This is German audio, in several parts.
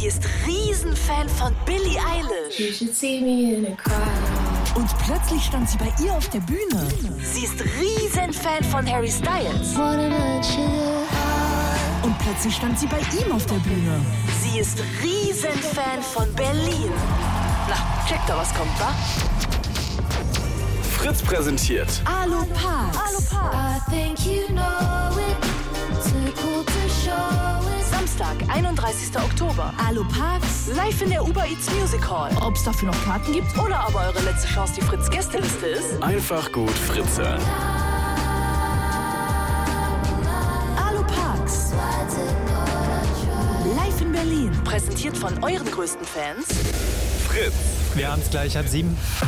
Sie ist Riesenfan von Billie Eilish. You should see me in a crowd. Und plötzlich stand sie bei ihr auf der Bühne. Sie ist Riesenfan von Harry Styles. Und plötzlich stand sie bei ihm auf der Bühne. Sie ist Riesenfan von Berlin. Na, checkt da, was kommt, wa? Fritz präsentiert Alo Parks. I think you know it. Too cool to show it. Samstag, 31. Oktober. Alo Parks. Live in der Uber Eats Music Hall. Ob es dafür noch Karten gibt? Oder aber eure letzte Chance, die Fritz-Gästeliste ist. einfach gut Fritz hören. Alo Parks. Live in Berlin. Präsentiert von euren größten Fans. Fritz. Wir haben es gleich 6:30.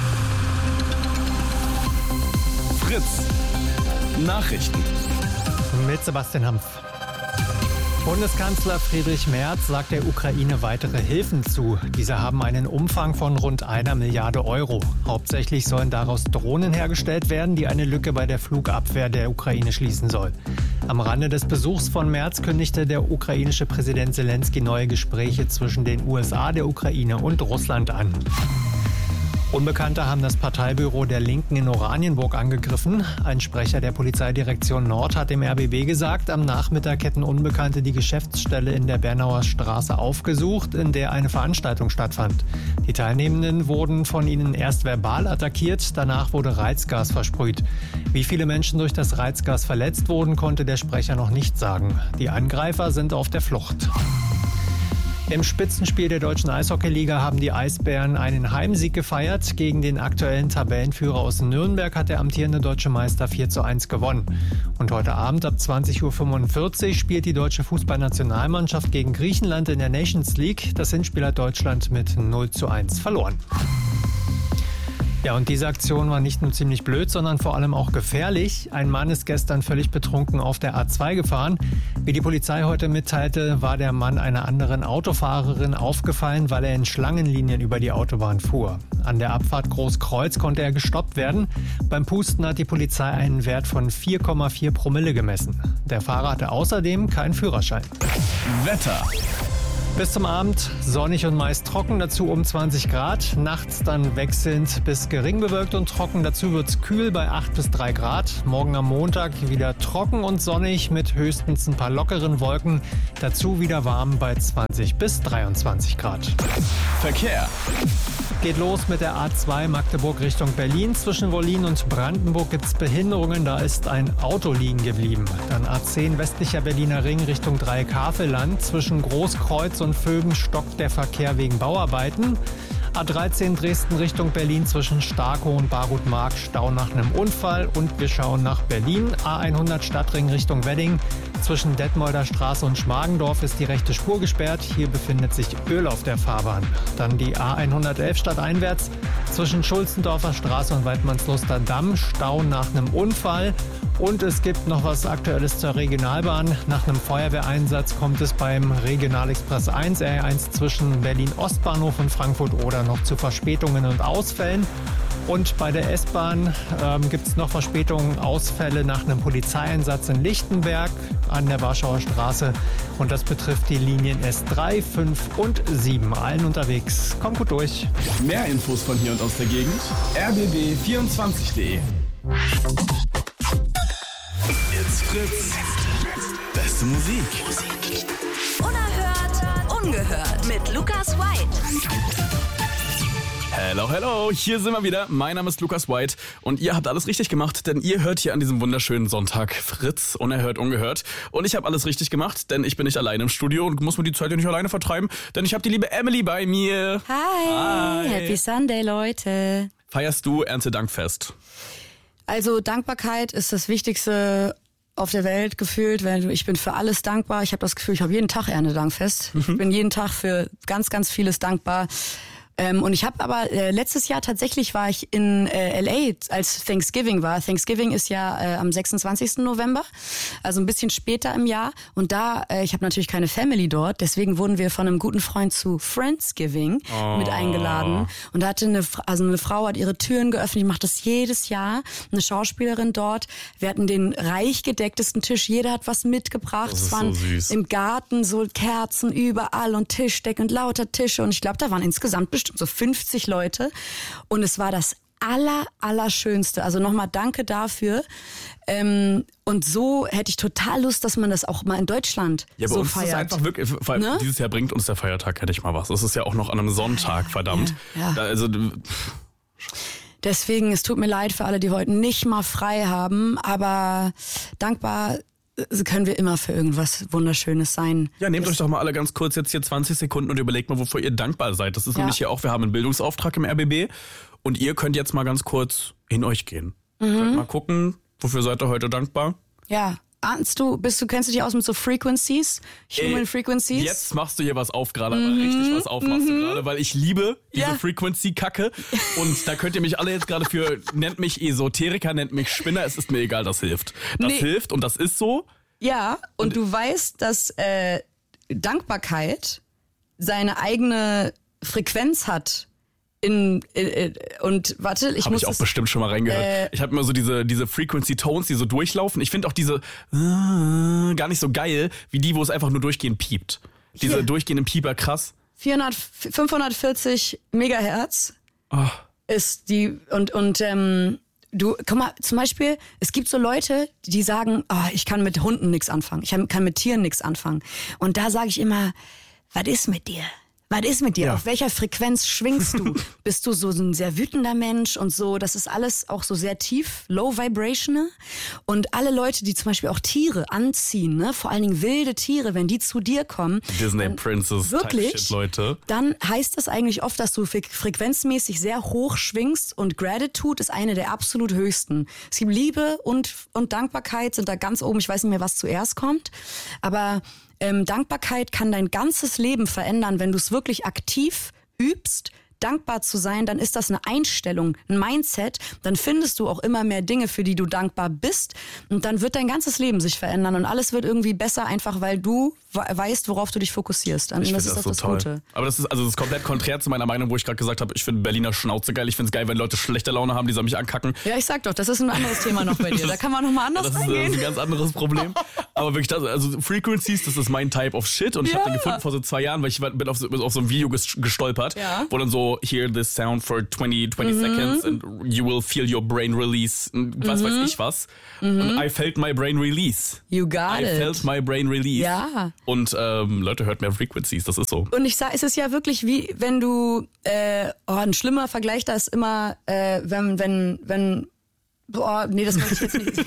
Fritz. Nachrichten. Mit Sebastian Hampf. Bundeskanzler Friedrich Merz sagt der Ukraine weitere Hilfen zu. Diese haben einen Umfang von rund 1 Milliarde Euro. Hauptsächlich sollen daraus Drohnen hergestellt werden, die eine Lücke bei der Flugabwehr der Ukraine schließen soll. Am Rande des Besuchs von Merz kündigte der ukrainische Präsident Zelensky neue Gespräche zwischen den USA, der Ukraine und Russland an. Unbekannte haben das Parteibüro der Linken in Oranienburg angegriffen. Ein Sprecher der Polizeidirektion Nord hat dem RBB gesagt, am Nachmittag hätten Unbekannte die Geschäftsstelle in der Bernauer Straße aufgesucht, in der eine Veranstaltung stattfand. Die Teilnehmenden wurden von ihnen erst verbal attackiert, danach wurde Reizgas versprüht. Wie viele Menschen durch das Reizgas verletzt wurden, konnte der Sprecher noch nicht sagen. Die Angreifer sind auf der Flucht. Im Spitzenspiel der deutschen Eishockeyliga haben die Eisbären einen Heimsieg gefeiert. Gegen den aktuellen Tabellenführer aus Nürnberg hat der amtierende deutsche Meister 4:1 gewonnen. Und heute Abend ab 20:45 Uhr spielt die deutsche Fußballnationalmannschaft gegen Griechenland in der Nations League. Das Hinspiel hat Deutschland mit 0:1 verloren. Ja, und diese Aktion war nicht nur ziemlich blöd, sondern vor allem auch gefährlich. Ein Mann ist gestern völlig betrunken auf der A2 gefahren. Wie die Polizei heute mitteilte, war der Mann einer anderen Autofahrerin aufgefallen, weil er in Schlangenlinien über die Autobahn fuhr. An der Abfahrt Großkreuz konnte er gestoppt werden. Beim Pusten hat die Polizei einen Wert von 4,4 Promille gemessen. Der Fahrer hatte außerdem keinen Führerschein. Wetter. Bis zum Abend sonnig und meist trocken, dazu um 20 Grad. Nachts dann wechselnd bis gering bewölkt und trocken. Dazu wird's kühl bei 8 bis 3 Grad. Morgen am Montag wieder trocken und sonnig mit höchstens ein paar lockeren Wolken. Dazu wieder warm bei 20 bis 23 Grad. Verkehr. Geht los mit der A2 Magdeburg Richtung Berlin. Zwischen Wollin und Brandenburg gibt's Behinderungen. Da ist ein Auto liegen geblieben. Dann A10 westlicher Berliner Ring Richtung Dreieck-Havelland. Zwischen Großkreuz und Vöben stockt der Verkehr wegen Bauarbeiten. A13 Dresden Richtung Berlin zwischen Starkow und Barutmark Stau nach einem Unfall. Und wir schauen nach Berlin. A100 Stadtring Richtung Wedding. Zwischen Detmolder Straße und Schmargendorf ist die rechte Spur gesperrt. Hier befindet sich Öl auf der Fahrbahn. Dann die A111 stadteinwärts zwischen Schulzendorfer Straße und Weidmannsluster Damm. Stau nach einem Unfall. Und es gibt noch was Aktuelles zur Regionalbahn. Nach einem Feuerwehreinsatz kommt es beim Regionalexpress 1, R1 zwischen Berlin-Ostbahnhof und Frankfurt-Oder noch zu Verspätungen und Ausfällen. Und bei der S-Bahn gibt es noch Verspätungen, Ausfälle nach einem Polizeieinsatz in Lichtenberg an der Warschauer Straße. Und das betrifft die Linien S3, 5 und 7. Allen unterwegs. Kommt gut durch. Mehr Infos von hier und aus der Gegend. rbb24.de. It's Fritz. Beste Musik. Unerhört, ungehört mit Lukas White. Hello, hello, hier sind wir wieder. Mein Name ist Lukas White und ihr habt alles richtig gemacht, denn ihr hört hier an diesem wunderschönen Sonntag Fritz, unerhört, ungehört. Und ich habe alles richtig gemacht, denn ich bin nicht alleine im Studio und muss mir die Zeit ja nicht alleine vertreiben, denn ich habe die liebe Emily bei mir. Hi, Happy Sunday, Leute. Feierst du Erntedankfest? Also Dankbarkeit ist das Wichtigste auf der Welt gefühlt. Ich bin für alles dankbar. Ich habe das Gefühl, ich habe jeden Tag Erntedankfest. Ich bin jeden Tag für ganz, ganz vieles dankbar. Und ich habe aber letztes Jahr tatsächlich war ich in LA, als Thanksgiving war. Thanksgiving ist ja am 26. November, also ein bisschen später im Jahr. Und da, ich habe natürlich keine Family dort, deswegen wurden wir von einem guten Freund zu Friendsgiving mit eingeladen. Und da hatte eine Frau hat ihre Türen geöffnet, die macht das jedes Jahr. Eine Schauspielerin dort. Wir hatten den reich gedecktesten Tisch, jeder hat was mitgebracht. Das ist es waren so süß. im Garten so Kerzen überall und Tischdeck und lauter Tische. Und ich glaube, da waren insgesamt bestimmt so 50 Leute. Und es war das Allerschönste. Also nochmal danke dafür. Und so hätte ich total Lust, dass man das auch mal in Deutschland Ja, bei so uns feiert. ist es einfach wirklich, vor allem Ne? dieses Jahr bringt uns der Feiertag, hätte ich mal was. Das ist ja auch noch an einem Sonntag, verdammt. Ja. Also, Deswegen, es tut mir leid für alle, die heute nicht mal frei haben, aber dankbar können wir immer für irgendwas Wunderschönes sein. ja, nehmt euch doch mal alle ganz kurz jetzt hier 20 Sekunden und überlegt mal, wofür ihr dankbar seid. Das ist nämlich hier auch, wir haben einen Bildungsauftrag im RBB und ihr könnt jetzt mal ganz kurz in euch gehen. Könnt mal gucken, wofür seid ihr heute dankbar? Ja, kennst du dich aus mit so Frequencies? Human Frequencies? Jetzt machst du hier was auf gerade, aber richtig was auf machst du gerade, weil ich liebe diese Ja. Frequency-Kacke und da könnt ihr mich alle jetzt gerade für, nennt mich Esoteriker, nennt mich Spinner, es ist mir egal, das hilft. Das Nee. hilft und das ist so. Ja, und du weißt, dass Dankbarkeit seine eigene Frequenz hat. Und warte, ich Habe muss ich auch es- bestimmt schon mal reingehört. Ich habe immer so diese Frequency-Tones, die so durchlaufen. Ich finde auch diese gar nicht so geil, wie die, wo es einfach nur durchgehend piept. Diese Hier. durchgehenden Pieper, krass. 540 Megahertz Oh. ist die du, guck mal, zum Beispiel, es gibt so Leute, die sagen, ich kann mit Hunden nichts anfangen, ich kann mit Tieren nichts anfangen. Und da sage ich immer, was ist mit dir? Was ist mit dir? Ja. Auf welcher Frequenz schwingst du? Bist du so ein sehr wütender Mensch und so? Das ist alles auch so sehr tief, low vibrational. Und alle Leute, die zum Beispiel auch Tiere anziehen, ne, vor allen Dingen wilde Tiere, wenn die zu dir kommen, Disney Princess wirklich, Type Shit, Leute. dann heißt das eigentlich oft, dass du frequenzmäßig sehr hoch schwingst und Gratitude ist eine der absolut höchsten. Es gibt Liebe und Dankbarkeit sind da ganz oben. Ich weiß nicht mehr, was zuerst kommt, aber Dankbarkeit kann dein ganzes Leben verändern, wenn du es wirklich aktiv übst. Dankbar zu sein, dann ist das eine Einstellung, ein Mindset. Dann findest du auch immer mehr Dinge, für die du dankbar bist. Und dann wird dein ganzes Leben sich verändern und alles wird irgendwie besser, einfach weil du weißt, worauf du dich fokussierst. Und Ich das finde ist das das so toll. Gute. Aber das ist komplett konträr zu meiner Meinung, wo ich gerade gesagt habe, ich finde Berliner Schnauze geil. Ich finde es geil, wenn Leute schlechte Laune haben, die sollen mich ankacken. Ja, ich sag doch, das ist ein anderes Thema noch bei dir. Da kann man nochmal anders Das ist reingehen. ein ganz anderes Problem. Aber wirklich, also Frequencies, das ist mein Type of Shit. Und ich habe den gefunden vor so 2 Jahren, weil ich bin auf so ein Video gestolpert, Ja. wo dann so, hear this sound for 20 seconds and you will feel your brain release. Was weiß ich was. Und I felt my brain release. You got I it. felt my brain release. Ja. Und Leute, hört mehr Frequencies, das ist so. Und ich sag, es ist ja wirklich wie, wenn du, ein schlimmer Vergleich da ist immer, wenn nee, das möchte ich jetzt nicht.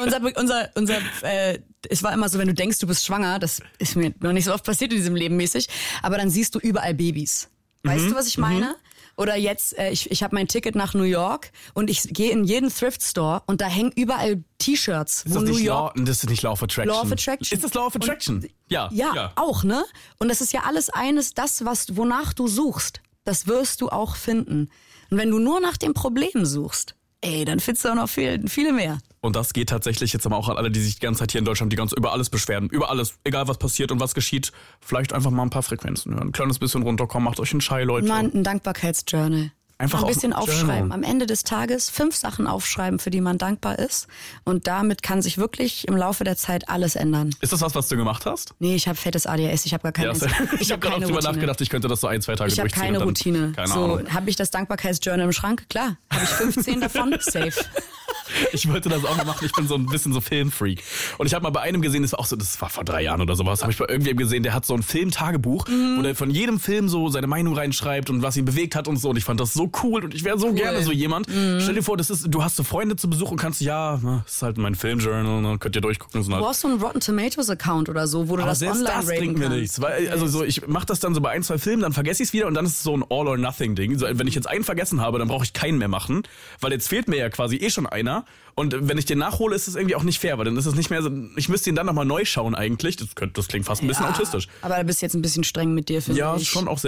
Es war immer so, wenn du denkst, du bist schwanger, das ist mir noch nicht so oft passiert in diesem Leben mäßig, aber dann siehst du überall Babys. Weißt du, was ich meine? Oder jetzt, ich habe mein Ticket nach New York und ich gehe in jeden Thrift Store und da hängen überall T-Shirts, Ist wo das, New nicht York... das ist nicht Law of Attraction. Law of Attraction. Ist das Law of Attraction? Ja. Ja, auch, ne? Und das ist ja alles das, wonach du suchst. Das wirst du auch finden. Und wenn du nur nach dem Problem suchst, dann findest du auch noch viele mehr. Und das geht tatsächlich jetzt aber auch an alle, die sich die ganze Zeit hier in Deutschland die ganz über alles beschweren. Über alles, egal was passiert und was geschieht. Vielleicht einfach mal ein paar Frequenzen hören. Ein kleines bisschen runterkommen, macht euch einen Schei, Leute. Mal ein Dankbarkeitsjournal. Einfach ein bisschen auch ein aufschreiben. Journal. Am Ende des Tages 5 Sachen aufschreiben, für die man dankbar ist. Und damit kann sich wirklich im Laufe der Zeit alles ändern. Ist das was du gemacht hast? Nee, ich habe fettes ADHS, ich habe gar keine Ich habe gerade auch drüber nachgedacht, ich könnte das so 1-2 Tage Ich habe durchziehen. keine und dann, Routine. Keine So, Ahnung. habe ich das Dankbarkeitsjournal im Schrank? Klar. Habe ich 15 davon? Safe. Ich wollte das auch mal machen. Ich bin so ein bisschen so Filmfreak. Und ich habe mal bei einem gesehen, das war vor 3 Jahren oder sowas, habe ich bei irgendwem gesehen, der hat so ein Filmtagebuch, wo der von jedem Film so seine Meinung reinschreibt und was ihn bewegt hat und so. Und ich fand das so cool und ich wäre so gerne so jemand. Stell dir vor, du hast so Freunde zu Besuch und kannst, das ist halt mein Filmjournal, ne? Könnt ihr durchgucken. So Du halt. brauchst so einen Rotten Tomatoes Account oder so, wo du Aber das selbst online das raten bringt mir kannst. nichts. Weil, also so, ich mache das dann so bei 1-2 Filmen, dann vergesse ich es wieder und dann ist es so ein All-or-Nothing-Ding. So, wenn ich jetzt einen vergessen habe, dann brauche ich keinen mehr machen, weil jetzt fehlt mir ja quasi schon einer. Und wenn ich den nachhole, ist es irgendwie auch nicht fair, weil dann ist es nicht mehr so, ich müsste ihn dann nochmal neu schauen eigentlich. Das klingt fast ein bisschen autistisch. Aber du bist jetzt ein bisschen streng mit dir, finde Ja, ich. schon auch sehr.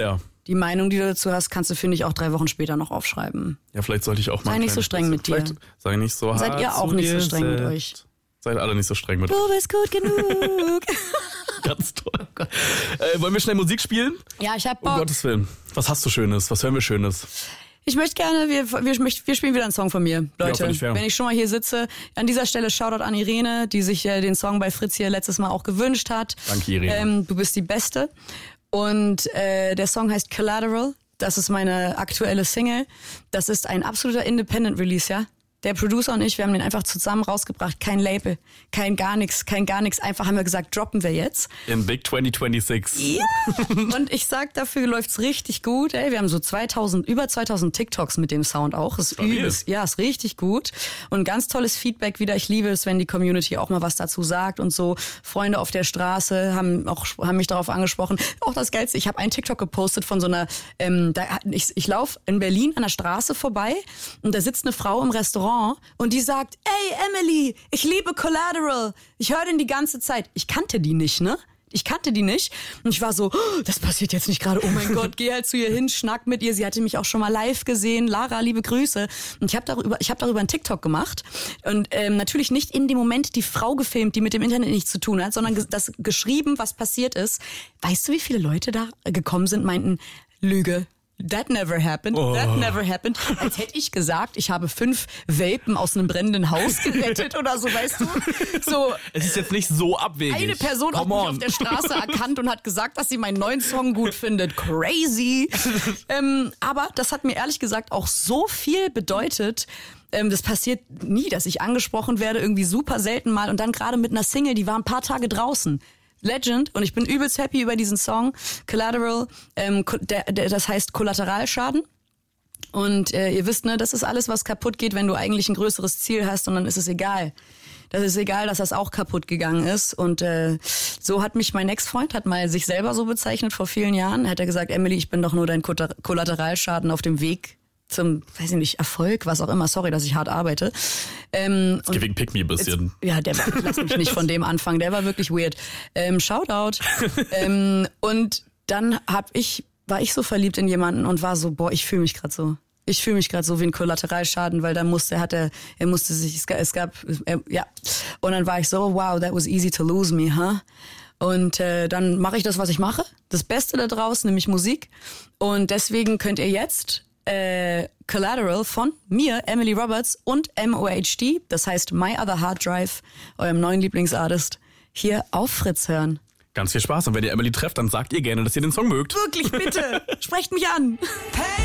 die Meinung, die du dazu hast, kannst du, finde ich, auch 3 Wochen später noch aufschreiben. Ja, vielleicht sollte ich auch mal... Sei nicht so streng mit dir. Sei nicht so hart. Seid ihr auch nicht so streng mit euch? Seid alle nicht so streng mit euch. Du bist gut genug. Ganz toll. Wollen wir schnell Musik spielen? Ja, ich hab Um Bock. Gottes Willen. Was hast du Schönes? Was hören wir Schönes? Ich möchte gerne, wir spielen wieder einen Song von mir, Leute. völlig fair. Wenn ich schon mal hier sitze, an dieser Stelle Shoutout an Irene, die sich den Song bei Fritz hier letztes Mal auch gewünscht hat. Danke, Irene. Du bist die Beste. Und der Song heißt Collateral. Das ist meine aktuelle Single. Das ist ein absoluter Independent Release, ja. Der Producer und ich, wir haben den einfach zusammen rausgebracht. Kein Label, kein gar nichts. Einfach haben wir gesagt, droppen wir jetzt. In Big 2026. Ja. Und ich sag, dafür läuft's richtig gut. Ey, wir haben so über 2000 TikToks mit dem Sound auch. Ist übelst, ja, ist richtig gut. Und ganz tolles Feedback wieder. Ich liebe es, wenn die Community auch mal was dazu sagt und so. Freunde auf der Straße haben mich darauf angesprochen. Auch das Geilste, ich habe einen TikTok gepostet von so einer, ich laufe in Berlin an der Straße vorbei und da sitzt eine Frau im Restaurant und die sagt, ey Emily, ich liebe Collateral. Ich höre den die ganze Zeit. Ich kannte die nicht, ne? Ich kannte die nicht. Und ich war so, oh, das passiert jetzt nicht gerade. Oh mein Gott, geh halt zu ihr hin, schnack mit ihr. Sie hatte mich auch schon mal live gesehen. Lara, liebe Grüße. Und ich habe darüber einen TikTok gemacht. Und natürlich nicht in dem Moment die Frau gefilmt, die mit dem Internet nichts zu tun hat, sondern das geschrieben, was passiert ist. Weißt du, wie viele Leute da gekommen sind, meinten, Lüge. That never happened. That never happened. Als hätte ich gesagt, ich habe 5 Welpen aus einem brennenden Haus gerettet oder so, weißt du? So. Es ist jetzt nicht so abwegig. Eine Person hat mich auf der Straße erkannt und hat gesagt, dass sie meinen neuen Song gut findet. Crazy. Aber das hat mir ehrlich gesagt auch so viel bedeutet. Das passiert nie, dass ich angesprochen werde, irgendwie super selten mal. Und dann gerade mit einer Single, die war ein paar Tage draußen. Legend, und ich bin übelst happy über diesen Song Collateral, das heißt Kollateralschaden. Und ihr wisst, ne, das ist alles, was kaputt geht, wenn du eigentlich ein größeres Ziel hast, und dann ist es egal. Das ist egal, dass das auch kaputt gegangen ist. Und so hat mich mein Ex-Freund, hat mal sich selber so bezeichnet vor vielen Jahren, hat er gesagt, Emily, ich bin doch nur dein Kollateralschaden auf dem Weg zum, weiß ich nicht, Erfolg, was auch immer. Sorry, dass ich hart arbeite. Giving Pick Me ein bisschen. Lass mich nicht von dem anfangen. Der war wirklich weird. Shoutout. Und dann war ich so verliebt in jemanden und war so, boah, ich fühle mich gerade so. Ich fühle mich gerade so wie ein Kollateralschaden, weil dann Und dann war ich so, wow, that was easy to lose me, huh? Und dann mache ich das, was ich mache. Das Beste da draußen, nämlich Musik. Und deswegen könnt ihr jetzt Collateral von mir, Emily Roberts und MOHD, das heißt My Other Hard Drive, eurem neuen Lieblingsartist, hier auf Fritz hören. Ganz viel Spaß, und wenn ihr Emily trefft, dann sagt ihr gerne, dass ihr den Song mögt. Wirklich, bitte, sprecht mich an. Hey!